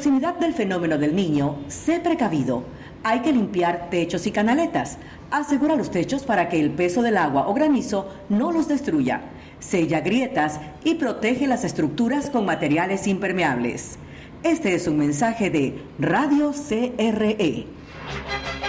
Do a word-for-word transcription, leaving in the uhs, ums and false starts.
proximidad del fenómeno del Niño, sé precavido. Hay que limpiar techos y canaletas. Asegura los techos para que el peso del agua o granizo no los destruya. Sella grietas y protege las estructuras con materiales impermeables. Este es un mensaje de Radio C R E.